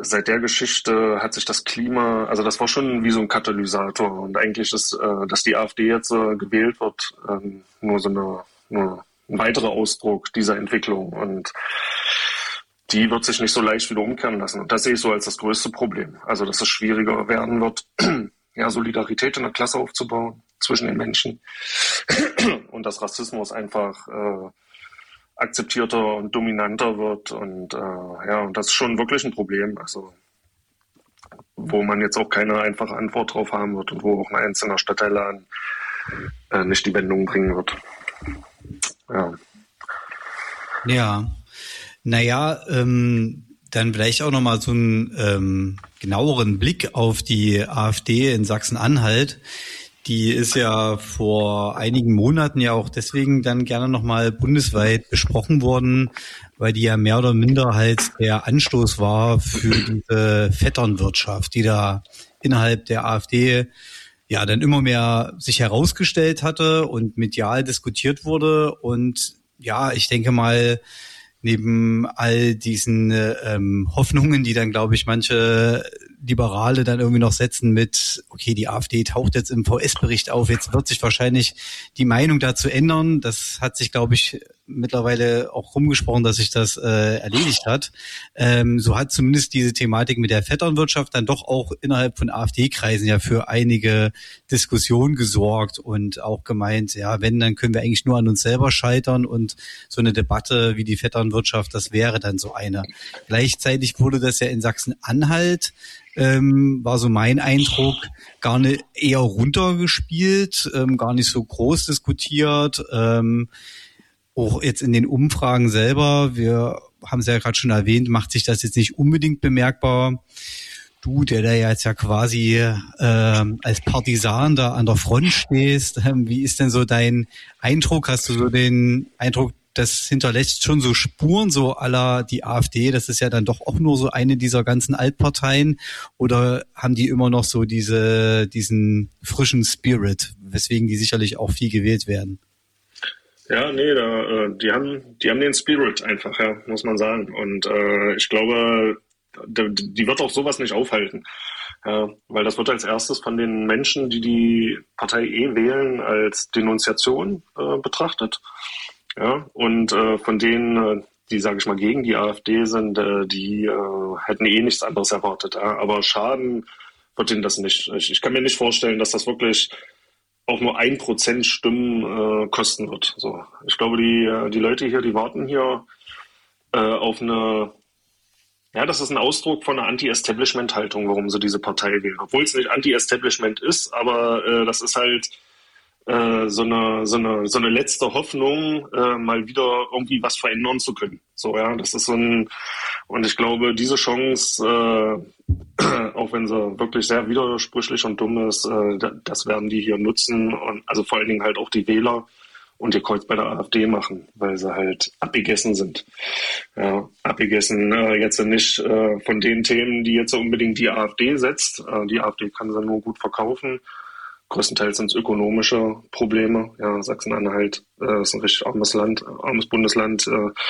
seit der Geschichte hat sich das Klima, also das war schon wie so ein Katalysator. Und eigentlich ist, dass die AfD jetzt gewählt wird, nur ein weiterer Ausdruck dieser Entwicklung. Und die wird sich nicht so leicht wieder umkehren lassen. Und das sehe ich so als das größte Problem. Also, dass es schwieriger werden wird, ja, Solidarität in der Klasse aufzubauen zwischen den Menschen. Und dass Rassismus einfach akzeptierter und dominanter wird. Und und das ist schon wirklich ein Problem. Also, wo man jetzt auch keine einfache Antwort drauf haben wird und wo auch ein einzelner Stadtteil nicht die Wendung bringen wird. Ja. Ja. Naja, dann vielleicht auch nochmal so einen genaueren Blick auf die AfD in Sachsen-Anhalt. Die ist ja vor einigen Monaten ja auch deswegen dann gerne nochmal bundesweit besprochen worden, weil die ja mehr oder minder halt der Anstoß war für diese Vetternwirtschaft, die da innerhalb der AfD ja dann immer mehr sich herausgestellt hatte und medial diskutiert wurde. Und ja, ich denke mal, neben all diesen Hoffnungen, die dann, glaube ich, manche Liberale dann irgendwie noch setzen mit, okay, die AfD taucht jetzt im VS-Bericht auf, jetzt wird sich wahrscheinlich die Meinung dazu ändern. Das hat sich, glaube ich, mittlerweile auch rumgesprochen, dass sich das erledigt hat. So hat zumindest diese Thematik mit der Vetternwirtschaft dann doch auch innerhalb von AfD-Kreisen ja für einige Diskussionen gesorgt und auch gemeint, ja, wenn, dann können wir eigentlich nur an uns selber scheitern und so eine Debatte wie die Vetternwirtschaft, das wäre dann so eine. Gleichzeitig wurde das ja in Sachsen-Anhalt, war so mein Eindruck, gar nicht eher runtergespielt, gar nicht so groß diskutiert, auch jetzt in den Umfragen selber, wir haben es ja gerade schon erwähnt, macht sich das jetzt nicht unbedingt bemerkbar. Du, der da jetzt ja quasi als Partisan da an der Front stehst, wie ist denn so dein Eindruck? Hast du so den Eindruck, das hinterlässt schon so Spuren, so à la die AfD, das ist ja dann doch auch nur so eine dieser ganzen Altparteien, oder haben die immer noch so diesen frischen Spirit, weswegen die sicherlich auch viel gewählt werden? Ja, nee, die haben den Spirit einfach, ja, muss man sagen. Und ich glaube, die wird auch sowas nicht aufhalten. Ja, weil das wird als erstes von den Menschen, die die Partei wählen, als Denunziation betrachtet. Ja, und von denen, die, sage ich mal, gegen die AfD sind, die hätten nichts anderes erwartet. Ja. Aber Schaden wird ihnen das nicht. Ich kann mir nicht vorstellen, dass das wirklich auch nur 1% Stimmen kosten wird. So, ich glaube, die Leute hier, die warten hier auf eine, ja, das ist ein Ausdruck von einer Anti-Establishment-Haltung, warum sie diese Partei wählen. Obwohl es nicht Anti-Establishment ist, aber das ist halt so eine letzte Hoffnung, mal wieder irgendwie was verändern zu können. So, ja, das ist und ich glaube, diese Chance, auch wenn sie wirklich sehr widersprüchlich und dumm ist, das werden die hier nutzen und also vor allen Dingen halt auch die Wähler und ihr Kreuz bei der AfD machen, weil sie halt abgegessen sind. Ja, abgegessen jetzt nicht von den Themen, die jetzt unbedingt die AfD setzt. Die AfD kann sie nur gut verkaufen. Größtenteils sind es ökonomische Probleme. Ja, Sachsen-Anhalt ist ein richtig armes Land, armes Bundesland.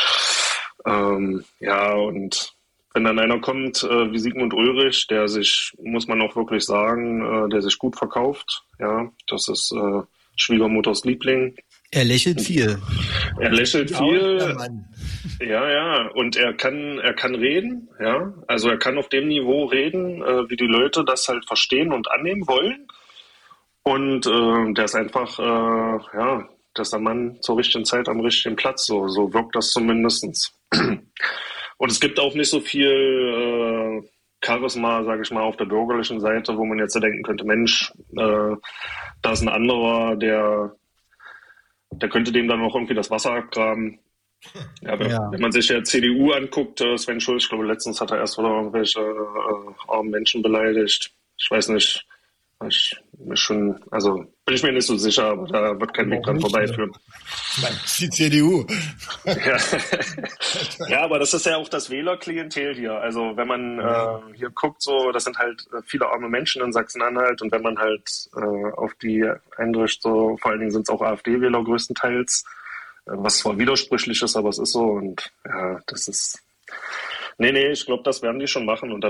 Ja, und wenn dann einer kommt wie Sigmund Ulrich, der sich, muss man auch wirklich sagen, der sich gut verkauft. Ja, das ist Schwiegermutters Liebling. Er lächelt viel. Er lächelt viel. Ja, und er kann reden. Ja, also er kann auf dem Niveau reden, wie die Leute das halt verstehen und annehmen wollen. Und der ist einfach, ja, das ist der Mann zur richtigen Zeit am richtigen Platz. So wirkt das zumindestens. Und es gibt auch nicht so viel Charisma, sage ich mal, auf der bürgerlichen Seite, wo man jetzt denken könnte, Mensch, da ist ein anderer, der könnte dem dann auch irgendwie das Wasser abgraben. Ja, wenn man sich der CDU anguckt, Sven Schulz, ich glaube, letztens hat er erst wieder irgendwelche armen Menschen beleidigt. Ich weiß nicht. Bin ich mir nicht so sicher, aber da wird kein Weg dran vorbeiführen. Die CDU. Ja. Ja, aber das ist ja auch das Wählerklientel hier. Also wenn man hier guckt, so, das sind halt viele arme Menschen in Sachsen-Anhalt und wenn man halt auf die eindrischt, so vor allen Dingen sind es auch AfD-Wähler größtenteils, was zwar widersprüchlich ist, aber es ist so und ja, das ist. Nee, ich glaube, das werden die schon machen und da